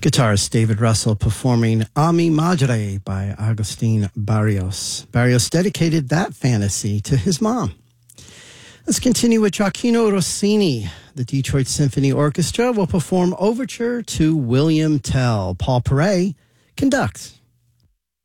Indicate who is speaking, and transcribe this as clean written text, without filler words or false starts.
Speaker 1: Guitarist David Russell performing A Mi Madre by Agustin Barrios. Barrios dedicated that fantasy to his mom. Let's continue with Gioacchino Rossini. The Detroit Symphony Orchestra will perform Overture to William Tell. Paul Perret conducts.